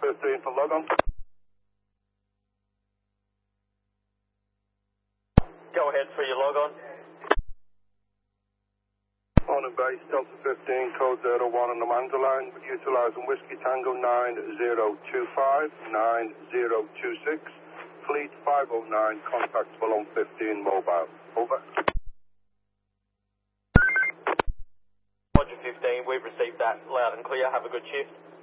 15 for log on. Go ahead for your log on. On and base, Delta 15, code 01 on the Manza line, utilising Whiskey Tango 9025, 9026, Fleet 509, contact Balloon 15 mobile. Over. Roger 15, we've received that loud and clear. Have a good shift.